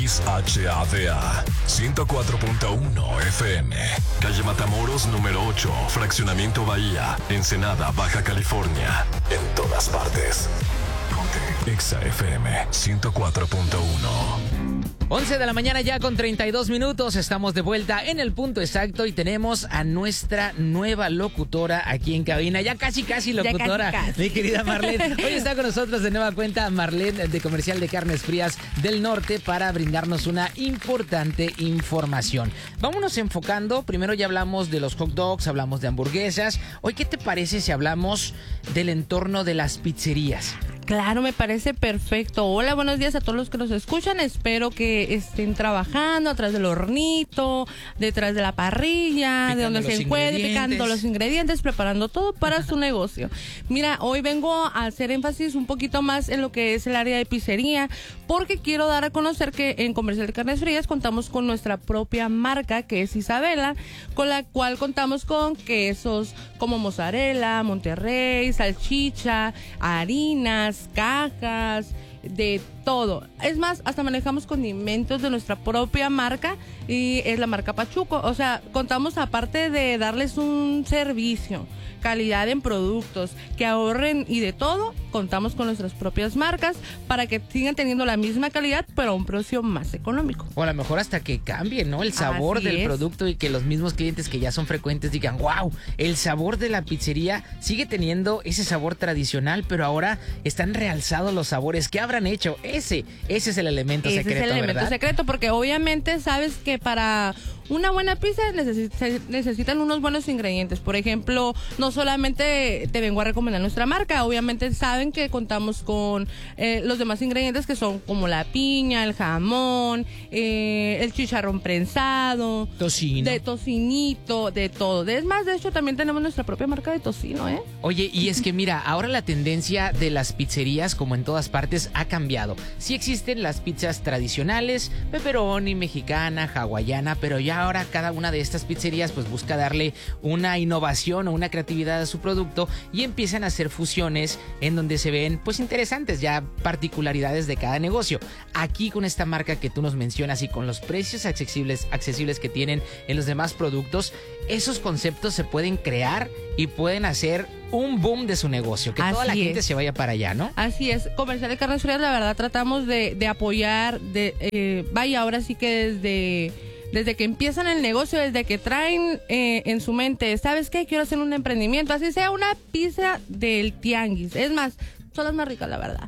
XHADA 104.1 FM, calle Matamoros número 8, Fraccionamiento Bahía, Ensenada, Baja California. En todas partes. Ponte Exa FM 104.1. 11 de la mañana ya con 32 minutos. Estamos de vuelta en el punto exacto y tenemos a nuestra nueva locutora aquí en cabina. Ya casi locutora, ya casi. Mi querida Marlene. Hoy está con nosotros de nueva cuenta Marlene de Comercial de Carnes Frías del Norte para brindarnos una importante información. Vámonos enfocando. Primero ya hablamos de los hot dogs, hablamos de hamburguesas. Hoy, ¿qué te parece si hablamos del entorno de las pizzerías? Claro, me parece perfecto. Hola, buenos días a todos los que nos escuchan. Espero que estén trabajando atrás del hornito, detrás de la parrilla, de donde se encuentre, picando los ingredientes, preparando todo para su negocio. Mira, hoy vengo a hacer énfasis un poquito más en lo que es el área de pizzería, porque quiero dar a conocer que en Comercial de Carnes Frías contamos con nuestra propia marca, que es Isabela, con la cual contamos con quesos como mozzarella, Monterrey, salchicha, harinas, cajas, de todo. Es más, hasta manejamos condimentos de nuestra propia marca y es la marca Pachuco. O sea, contamos, aparte de darles un servicio, calidad en productos, que ahorren y de todo, contamos con nuestras propias marcas para que sigan teniendo la misma calidad pero a un precio más económico. O a lo mejor hasta que cambie, ¿no? El sabor del producto y que los mismos clientes que ya son frecuentes digan, wow, el sabor de la pizzería sigue teniendo ese sabor tradicional, pero ahora están realzados los sabores. ¿Qué habrán hecho? Ese es el elemento secreto, Ese es el elemento ¿verdad? secreto, porque obviamente sabes que para una buena pizza necesitan unos buenos ingredientes. Por ejemplo, no solamente te vengo a recomendar nuestra marca, obviamente saben que contamos con los demás ingredientes que son como la piña, el jamón, el chicharrón prensado, tocino, de tocinito, de todo. Es más, de hecho también tenemos nuestra propia marca de tocino, ¿eh? Oye, y es que mira, ahora la tendencia de las pizzerías, como en todas partes, ha cambiado. Sí existen las pizzas tradicionales, pepperoni, mexicana, hawaiana, pero ya ahora cada una de estas pizzerías pues busca darle una innovación o una creatividad a su producto y empiezan a hacer fusiones en donde se ven pues interesantes ya particularidades de cada negocio. Aquí con esta marca que tú nos mencionas y con los precios accesibles que tienen en los demás productos, esos conceptos se pueden crear y pueden hacer un boom de su negocio, que toda la gente se vaya para allá, ¿no? Así es. Comercial de Carnes Frías, la verdad, tratamos de apoyar, vaya, ahora sí que desde que empiezan el negocio, desde que traen en su mente, ¿sabes qué? Quiero hacer un emprendimiento, así sea una pizza del tianguis. Es más, son las más ricas, la verdad.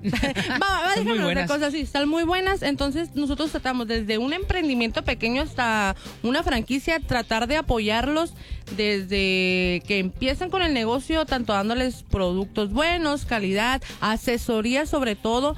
Déjame otra cosa así, están muy buenas. Entonces nosotros tratamos desde un emprendimiento pequeño hasta una franquicia, tratar de apoyarlos desde que empiezan con el negocio, tanto dándoles productos buenos, calidad, asesoría sobre todo,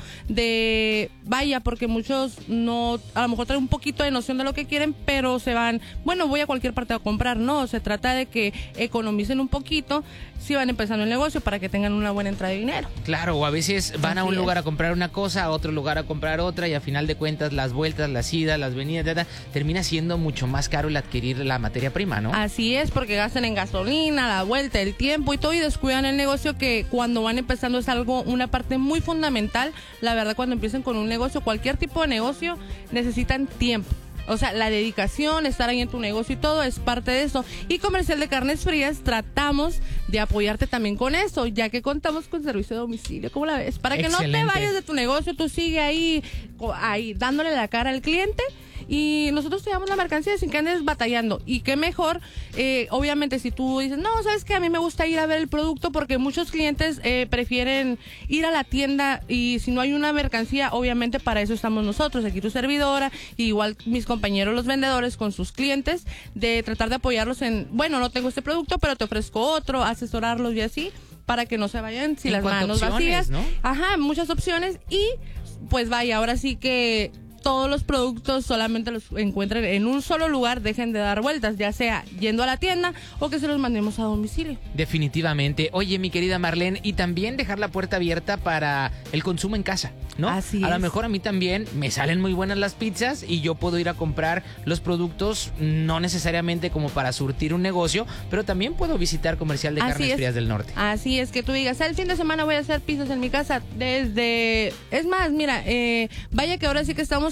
porque muchos no, a lo mejor traen un poquito de noción de lo que quieren, pero se van, voy a cualquier parte a comprar. No, se trata de que economicen un poquito si van empezando el negocio para que tengan una buena entrada de dinero. Claro, o a veces van a un lugar a comprar una cosa, a otro lugar a comprar otra, y a final de cuentas las vueltas, las idas, las venidas, termina siendo mucho más caro el adquirir la materia prima, ¿no? Así es, porque gastan en gasolina, la vuelta, el tiempo y todo, y descuidan el negocio, que cuando van empezando es una parte muy fundamental. La verdad, cuando empiezan con un negocio, cualquier tipo de negocio, necesitan tiempo. O sea, la dedicación, estar ahí en tu negocio y todo es parte de eso. Y Comercial de Carnes Frías tratamos de apoyarte también con eso, ya que contamos con servicio de domicilio. ¿Cómo la ves? Para que no te vayas de tu negocio, tú sigue ahí dándole la cara al cliente y nosotros te damos la mercancía sin que andes batallando. Y qué mejor, obviamente, si tú dices, no, sabes que a mí me gusta ir a ver el producto, porque muchos clientes prefieren ir a la tienda, y si no hay una mercancía, obviamente para eso estamos nosotros, aquí tu servidora, y igual mis compañeros los vendedores con sus clientes, de tratar de apoyarlos en, no tengo este producto, pero te ofrezco otro, asesorarlos y así, para que no se vayan sin las manos vacías, ¿no? Ajá, muchas opciones. Y pues ahora sí que todos los productos solamente los encuentren en un solo lugar, dejen de dar vueltas, ya sea yendo a la tienda o que se los mandemos a domicilio. Definitivamente. Oye, mi querida Marlene, y también dejar la puerta abierta para el consumo en casa, ¿no? Así es. A lo mejor a mí también me salen muy buenas las pizzas y yo puedo ir a comprar los productos, no necesariamente como para surtir un negocio, pero también puedo visitar Comercial de Carnes Frías del Norte. Así es, que tú digas, el fin de semana voy a hacer pizzas en mi casa. Es más, mira, vaya que ahora sí que estamos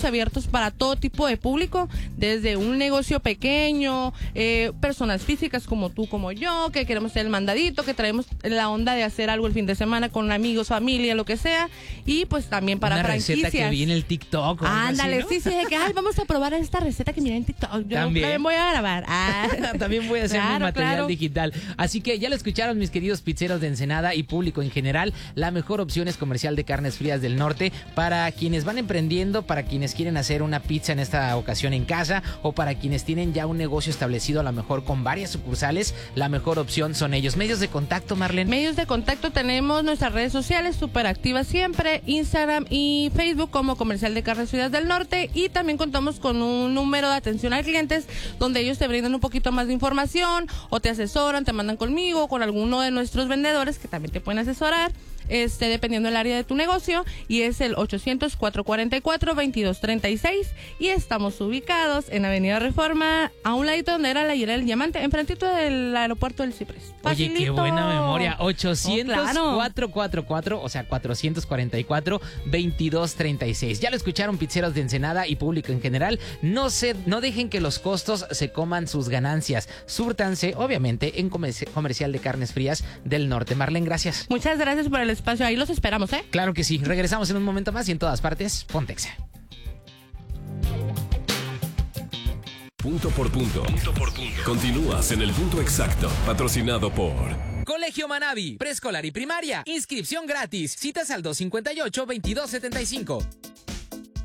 estamos abiertos para todo tipo de público, desde un negocio pequeño, personas físicas como tú, como yo, que queremos hacer el mandadito, que traemos la onda de hacer algo el fin de semana con amigos, familia, lo que sea, y pues también para una franquicias. Receta que vi en el TikTok. Ándale, así, ¿no? sí, de que vamos a probar esta receta que miré en TikTok. Yo también voy a grabar. También voy a hacer mi material digital. Así que ya lo escucharon, mis queridos pizzeros de Ensenada y público en general. La mejor opción es Comercial de Carnes Frías del Norte para quienes van emprendiendo, para quienes quieren hacer una pizza en esta ocasión en casa o para quienes tienen ya un negocio establecido, a lo mejor con varias sucursales. La mejor opción son ellos. Medios de contacto, Marlene. Medios de contacto, tenemos nuestras redes sociales súper activas siempre, Instagram y Facebook como Comercial de Carnes Frías del Norte, y también contamos con un número de atención a clientes donde ellos te brindan un poquito más de información o te asesoran, te mandan conmigo o con alguno de nuestros vendedores que también te pueden asesorar, dependiendo del área de tu negocio, y es el 800-444-2236, y estamos ubicados en Avenida Reforma, a un ladito donde era la Higuera del Diamante, enfrentito del aeropuerto del Ciprés. Oye, qué buena memoria. 800-444, o sea, 444-2236. Ya lo escucharon, pizzeros de Ensenada y público en general. No dejen que los costos se coman sus ganancias. Súrtanse, obviamente, en Comercial de Carnes Frías del Norte. Marlene, gracias. Muchas gracias por el espacio. Ahí los esperamos, ¿eh? Claro que sí. Regresamos en un momento más y en todas partes, Pontexa. Punto por punto. Continúas en el punto exacto. Patrocinado por Colegio Manavi, preescolar y primaria. Inscripción gratis. Citas al 258-2275.